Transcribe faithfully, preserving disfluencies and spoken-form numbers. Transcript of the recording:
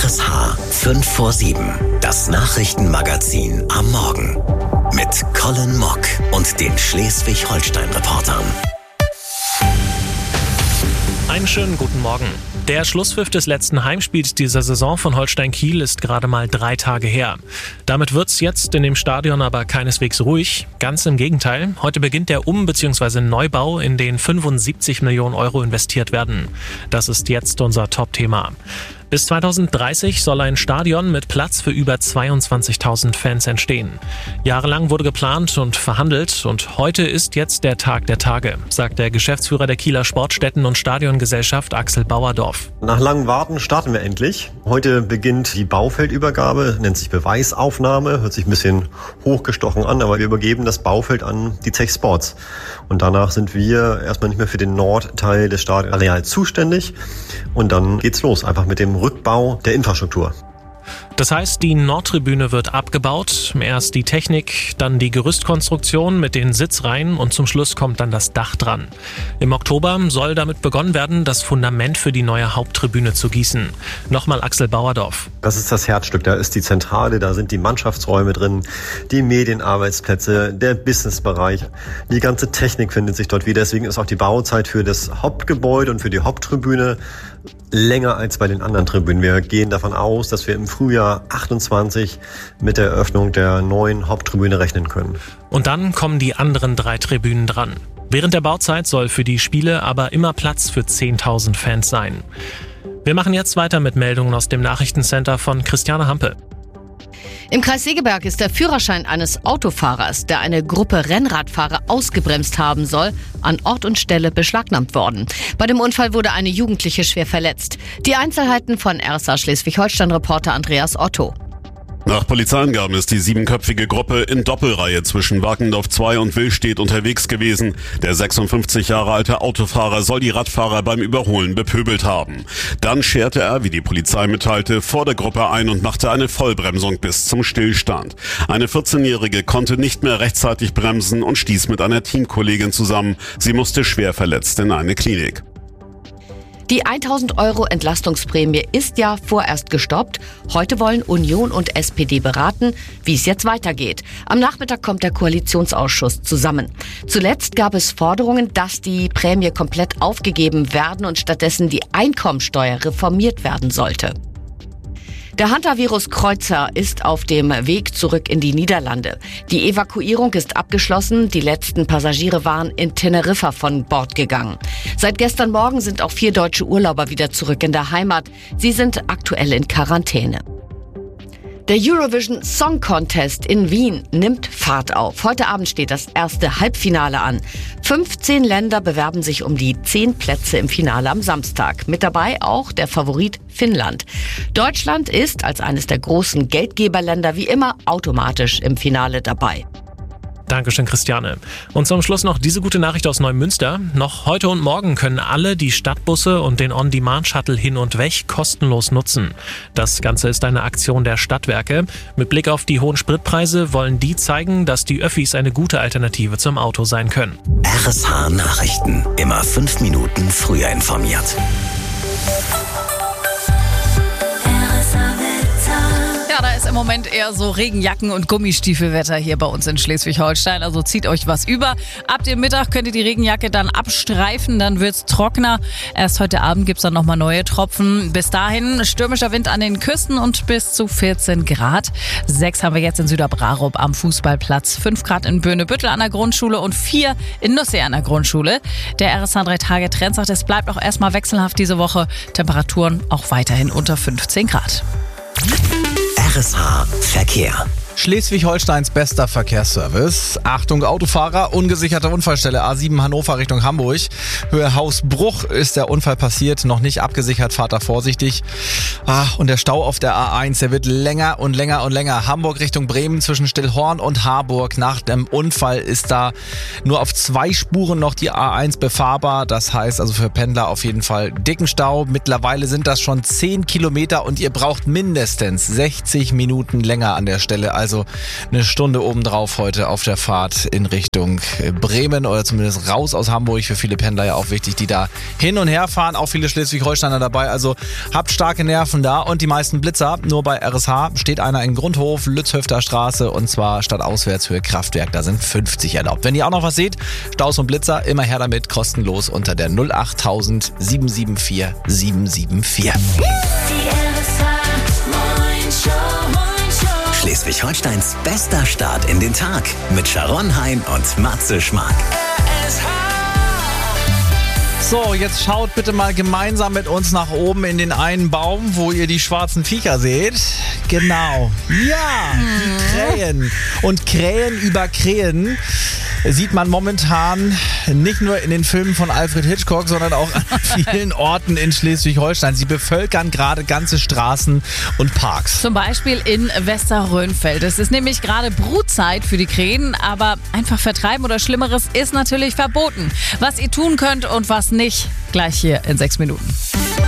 R S H fünf vor sieben, das Nachrichtenmagazin am Morgen. Mit Colin Mock und den Schleswig-Holstein-Reportern. Einen schönen guten Morgen. Der Schlusspfiff des letzten Heimspiels dieser Saison von Holstein Kiel ist gerade mal drei Tage her. Damit wird's jetzt in dem Stadion aber keineswegs ruhig. Ganz im Gegenteil. Heute beginnt der Um- bzw. Neubau, in den fünfundsiebzig Millionen Euro investiert werden. Das ist jetzt unser Top-Thema. Bis zweitausenddreißig soll ein Stadion mit Platz für über zweiundzwanzigtausend Fans entstehen. Jahrelang wurde geplant und verhandelt und heute ist jetzt der Tag der Tage, sagt der Geschäftsführer der Kieler Sportstätten- und Stadiongesellschaft Axel Bauerdorf. Nach langem Warten starten wir endlich. Heute beginnt die Baufeldübergabe, nennt sich Beweisaufnahme, hört sich ein bisschen hochgestochen an, aber wir übergeben das Baufeld an die Tech Sports. Und danach sind wir erstmal nicht mehr für den Nordteil des Stadionareals zuständig und dann geht's los, einfach mit dem Rückbau der Infrastruktur. Das heißt, die Nordtribüne wird abgebaut, erst die Technik, dann die Gerüstkonstruktion mit den Sitzreihen und zum Schluss kommt dann das Dach dran. Im Oktober soll damit begonnen werden, das Fundament für die neue Haupttribüne zu gießen. Nochmal Axel Bauerdorf. Das ist das Herzstück, da ist die Zentrale, da sind die Mannschaftsräume drin, die Medienarbeitsplätze, der Businessbereich. Die ganze Technik findet sich dort wieder, deswegen ist auch die Bauzeit für das Hauptgebäude und für die Haupttribüne länger als bei den anderen Tribünen. Wir gehen davon aus, dass wir im Frühjahr achtundzwanzig mit der Eröffnung der neuen Haupttribüne rechnen können. Und dann kommen die anderen drei Tribünen dran. Während der Bauzeit soll für die Spiele aber immer Platz für zehntausend Fans sein. Wir machen jetzt weiter mit Meldungen aus dem Nachrichtencenter von Christiane Hampe. Im Kreis Segeberg ist der Führerschein eines Autofahrers, der eine Gruppe Rennradfahrer ausgebremst haben soll, an Ort und Stelle beschlagnahmt worden. Bei dem Unfall wurde eine Jugendliche schwer verletzt. Die Einzelheiten von R S H Schleswig-Holstein-Reporter Andreas Otto. Nach Polizeiangaben ist die siebenköpfige Gruppe in Doppelreihe zwischen Wakendorf zwei und Willstedt unterwegs gewesen. Der sechsundfünfzig Jahre alte Autofahrer soll die Radfahrer beim Überholen bepöbelt haben. Dann scherte er, wie die Polizei mitteilte, vor der Gruppe ein und machte eine Vollbremsung bis zum Stillstand. Eine vierzehnjährige konnte nicht mehr rechtzeitig bremsen und stieß mit einer Teamkollegin zusammen. Sie musste schwer verletzt in eine Klinik. Die tausend Euro Entlastungsprämie ist ja vorerst gestoppt. Heute wollen Union und S P D beraten, wie es jetzt weitergeht. Am Nachmittag kommt der Koalitionsausschuss zusammen. Zuletzt gab es Forderungen, dass die Prämie komplett aufgegeben werden und stattdessen die Einkommensteuer reformiert werden sollte. Der Hantavirus Kreuzer ist auf dem Weg zurück in die Niederlande. Die Evakuierung ist abgeschlossen. Die letzten Passagiere waren in Teneriffa von Bord gegangen. Seit gestern Morgen sind auch vier deutsche Urlauber wieder zurück in der Heimat. Sie sind aktuell in Quarantäne. Der Eurovision Song Contest in Wien nimmt Fahrt auf. Heute Abend steht das erste Halbfinale an. fünfzehn Länder bewerben sich um die zehn Plätze im Finale am Samstag. Mit dabei auch der Favorit Finnland. Deutschland ist als eines der großen Geldgeberländer wie immer automatisch im Finale dabei. Dankeschön, Christiane. Und zum Schluss noch diese gute Nachricht aus Neumünster. Noch heute und morgen können alle die Stadtbusse und den On-Demand-Shuttle hin und weg kostenlos nutzen. Das Ganze ist eine Aktion der Stadtwerke. Mit Blick auf die hohen Spritpreise wollen die zeigen, dass die Öffis eine gute Alternative zum Auto sein können. R S H Nachrichten. Immer fünf Minuten früher informiert. Ja, da ist im Moment eher so Regenjacken- und Gummistiefelwetter hier bei uns in Schleswig-Holstein. Also zieht euch was über. Ab dem Mittag könnt ihr die Regenjacke dann abstreifen, dann wird's trockener. Erst heute Abend gibt's dann nochmal neue Tropfen. Bis dahin stürmischer Wind an den Küsten und bis zu vierzehn Grad. Sechs haben wir jetzt in Süderbrarup am Fußballplatz. Fünf Grad in Böhnebüttel an der Grundschule und vier in Nussee an der Grundschule. Der R S H drei Tage Trend sagt, es bleibt auch erstmal wechselhaft diese Woche. Temperaturen auch weiterhin unter fünfzehn Grad. R S H Verkehr. Schleswig-Holsteins bester Verkehrsservice. Achtung Autofahrer, ungesicherte Unfallstelle A sieben Hannover Richtung Hamburg. Höhe Hausbruch ist der Unfall passiert, noch nicht abgesichert, fahrt da vorsichtig. Ah, und der Stau auf der A eins, der wird länger und länger und länger. Hamburg Richtung Bremen zwischen Stillhorn und Harburg. Nach dem Unfall ist da nur auf zwei Spuren noch die A eins befahrbar. Das heißt also für Pendler auf jeden Fall dicken Stau. Mittlerweile sind das schon zehn Kilometer und ihr braucht mindestens sechzig Minuten länger an der Stelle als also eine Stunde obendrauf heute auf der Fahrt in Richtung Bremen oder zumindest raus aus Hamburg. Für viele Pendler ja auch wichtig, die da hin und her fahren. Auch viele Schleswig-Holsteiner dabei. Also habt starke Nerven da und die meisten Blitzer. Nur bei R S H steht einer in Grundhof, Lützhöfter Straße und zwar statt Auswärtshöhe Kraftwerk. Da sind fünfzig erlaubt. Wenn ihr auch noch was seht, Staus und Blitzer, immer her damit, kostenlos unter der null acht tausend sieben sieben vier sieben sieben vier. Schleswig-Holsteins bester Start in den Tag mit Sharon Hein und Matze Schmark. So, jetzt schaut bitte mal gemeinsam mit uns nach oben in den einen Baum, wo ihr die schwarzen Viecher seht. Genau. Ja, die Krähen. Und Krähen über Krähen sieht man momentan nicht nur in den Filmen von Alfred Hitchcock, sondern auch an vielen Orten in Schleswig-Holstein. Sie bevölkern gerade ganze Straßen und Parks. Zum Beispiel in Westerrönfeld. Es ist nämlich gerade Brutzeit für die Krähen, aber einfach vertreiben oder Schlimmeres ist natürlich verboten. Was ihr tun könnt und was nicht, gleich hier in sechs Minuten.